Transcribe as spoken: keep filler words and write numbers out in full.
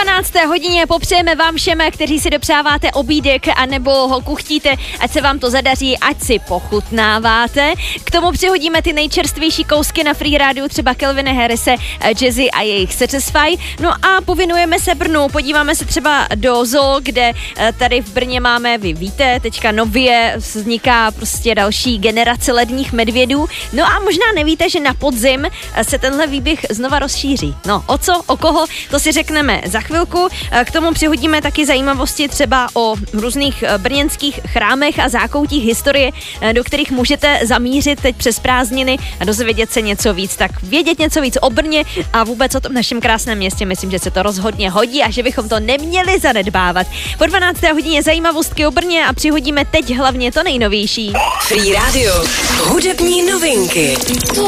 dvanácté hodině popřejeme vám všem, kteří si dopřáváte obídek anebo holku chtíte, ať se vám to zadaří, ať si pochutnáváte. K tomu přihodíme ty nejčerstvější kousky na Free Rádiu, třeba Calvina Harrise, Jazzy a jejich Satisfy. No a povinujeme se Brnu, podíváme se třeba do zoo, kde tady v Brně máme, vy víte, teďka nově vzniká prostě další generace ledních medvědů. No a možná nevíte, že na podzim se tenhle výběh znova rozšíří. No, o co, o koho, to si řekneme za chvilku. K tomu přihodíme taky zajímavosti třeba o různých brněnských chrámech a zákoutích historie, do kterých můžete zamířit teď přes prázdniny a dozvědět se něco víc. Tak vědět něco víc o Brně a vůbec o tom našem krásném městě, myslím, že se to rozhodně hodí a že bychom to neměli zanedbávat. Po dvanácté hodině zajímavostky o Brně a přihodíme teď hlavně to nejnovější. Free Radio. Hudební novinky.